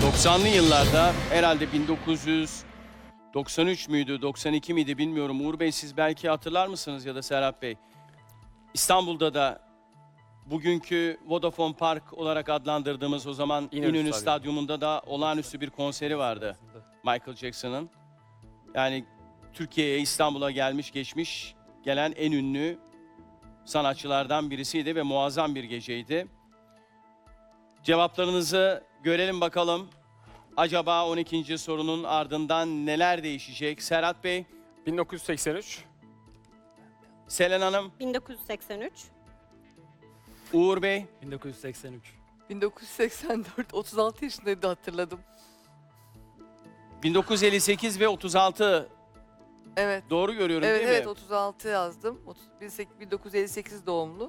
90'lı yıllarda herhalde 1993 müydü, 92 miydi bilmiyorum. Uğur Bey siz belki hatırlar mısınız ya da Serhat Bey? İstanbul'da da bugünkü Vodafone Park olarak adlandırdığımız o zaman İnönü Stadyumunda da olağanüstü bir konseri vardı Michael Jackson'ın. Yani Türkiye'ye, İstanbul'a gelmiş geçmiş gelen en ünlü sanatçılardan birisiydi ve muazzam bir geceydi. Cevaplarınızı görelim bakalım. Acaba 12. sorunun ardından neler değişecek? Serhat Bey, 1983. Selen Hanım, 1983. Uğur Bey, 1983. 1984, 36 yaşındaydı hatırladım. 1958 ve 36 Evet. doğru görüyorum Evet değil mi? evet 36 yazdım. 1958 doğumlu.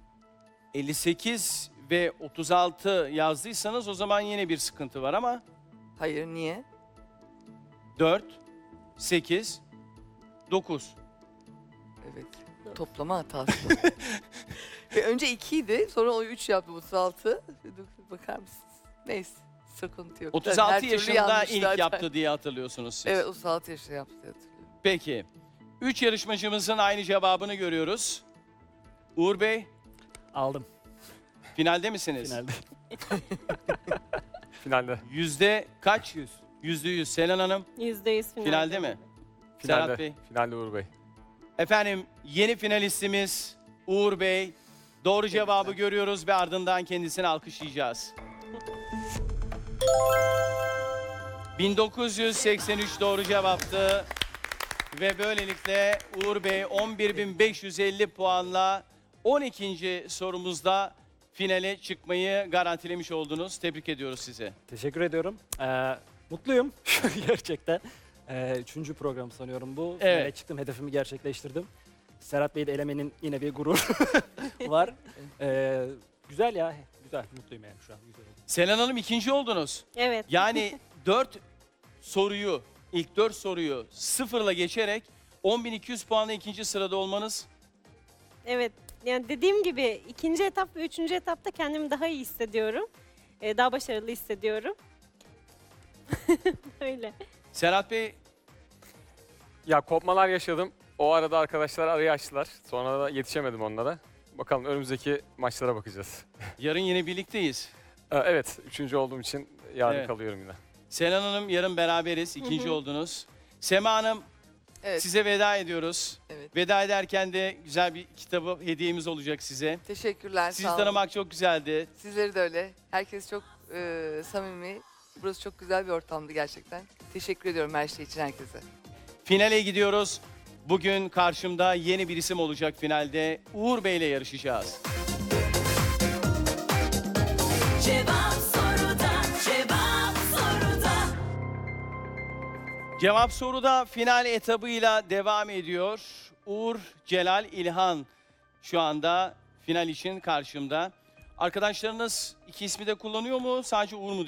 58 ve 36 yazdıysanız o zaman yine bir sıkıntı var ama Hayır niye? 4, 8, 9. Evet. Toplama hatası. Ve önce 2 idi, sonra o 3 yaptı 36. Bakar mısınız? Neyse, sıkıntı yok. 36 Her türlü yaşında yanlış ilk zaten. yaptı diye hatırlıyorsunuz siz. Evet 36 yaşında yaptı diye hatırlıyorum. Peki. 3 yarışmacımızın aynı cevabını görüyoruz. Uğur Bey, Aldım finalde misiniz? finalde. Finalde. Yüzde kaç? %100. Selen Hanım, %100 finalde. finalde mi? Finalde. Serhat Bey. Finalde Uğur Bey. Efendim, yeni finalistimiz Uğur Bey. Doğru cevabı görüyoruz ve ardından kendisini alkışlayacağız. 1983 doğru cevaptı. Ve böylelikle Uğur Bey 11.550 puanla 12. sorumuzda finale çıkmayı garantilemiş oldunuz. Tebrik ediyoruz sizi. Teşekkür ediyorum. Mutluyum gerçekten. Üçüncü program sanıyorum bu. Evet. Finale çıktım, hedefimi gerçekleştirdim. Serhat Bey'i de elemenin yine bir gurur var. Güzel ya, güzel. Mutluyum yani şu an. Güzel oldu. Selen Hanım ikinci oldunuz. Evet. Yani 4 soruyu, ilk 4 soruyu sıfırla geçerek 10.200 puanla ikinci sırada olmanız Evet. Yani dediğim gibi ikinci etap ve üçüncü etapta kendimi daha iyi hissediyorum. Daha başarılı hissediyorum. Öyle. Serhat Bey, Ya kopmalar yaşadım. O arada arkadaşlar arayı açtılar. Sonra da yetişemedim onlara. Bakalım önümüzdeki maçlara bakacağız. yarın yine birlikteyiz. Evet, 3. olduğum için yarın Evet. kalıyorum yine. Selen Hanım yarın beraberiz. İkinci oldunuz. Sema Hanım Evet. size veda ediyoruz. Evet. Veda ederken de güzel bir kitabı hediyemiz olacak size. Teşekkürler. Sizi sağ olun. tanımak çok güzeldi. Sizleri de öyle. Herkes çok samimi. Burası çok güzel bir ortamdı gerçekten. Teşekkür ediyorum her şey için herkese. Finale gidiyoruz. Bugün karşımda yeni bir isim olacak finalde. Uğur Bey ile yarışacağız. Cevap soruda, cevap soruda. Cevap soruda final etabıyla devam ediyor. Uğur, Celal, İlhan şu anda final için karşımda. Arkadaşlarınız iki ismi de kullanıyor mu? Sadece Uğur mu?